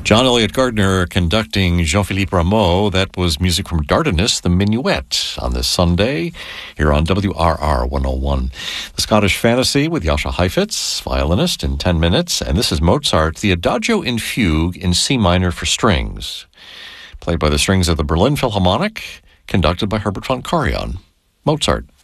John Elliott Gardner conducting Jean-Philippe Rameau. That was music from Dardanus, the Minuet, on this Sunday here on WRR 101. The Scottish Fantasy with Jascha Heifetz, violinist, in 10 minutes. And this is Mozart, the Adagio in Fugue in C minor for strings, played by the strings of the Berlin Philharmonic, conducted by Herbert von Karajan. Mozart.